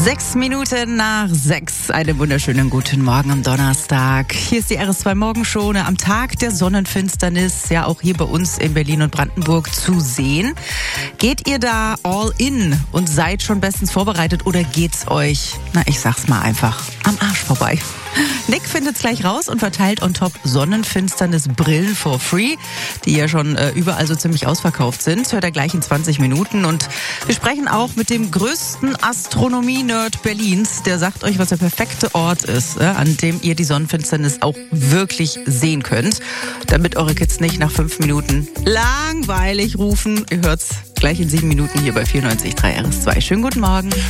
6:06. Einen wunderschönen guten Morgen am Donnerstag. Hier ist die RS2 Morgenshow am Tag der Sonnenfinsternis, ja auch hier bei uns in Berlin und Brandenburg zu sehen. Geht ihr da all in und seid schon bestens vorbereitet oder geht's euch, ich sag's mal einfach, am Arsch vorbei? Nick findet's gleich raus und verteilt on top Sonnenfinsternis-Brillen for free, die ja schon überall so ziemlich ausverkauft sind. Hört er gleich in 20 Minuten. Und wir sprechen auch mit dem größten Astronomie-Nerd Berlins. Der sagt euch, was der perfekte Ort ist, an dem ihr die Sonnenfinsternis auch wirklich sehen könnt. Damit eure Kids nicht nach 5 Minuten langweilig rufen. Ihr hört's gleich in 7 Minuten hier bei 94.3 RS2. Schönen guten Morgen.